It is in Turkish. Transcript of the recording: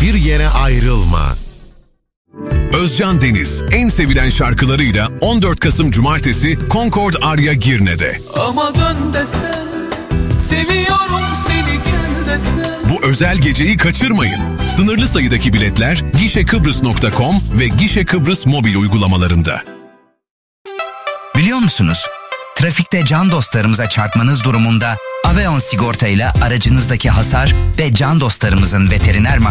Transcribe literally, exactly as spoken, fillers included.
Hiçbir yere ayrılma. Özcan Deniz en sevilen şarkılarıyla on dört Kasım Cumartesi Concord Arya Girne'de. Ama dön desen, seviyorum seni gel desen. Bu özel geceyi kaçırmayın. Sınırlı sayıdaki biletler gişekıbrıs nokta com ve Gişe Kıbrıs mobil uygulamalarında. Biliyor musunuz? Trafikte can dostlarımıza çarpmanız durumunda Aveon sigorta ile aracınızdaki hasar ve can dostlarımızın veteriner